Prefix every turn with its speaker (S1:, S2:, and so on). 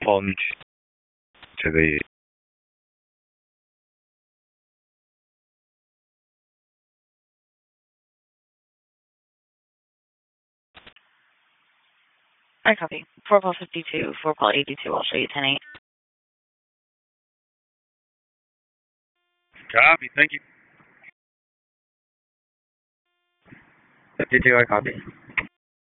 S1: plunge to the
S2: I copy. 4 Paul 52, 4 Paul 82. I'll show you 10-8.
S1: copy. Thank you.
S3: 52, I copy.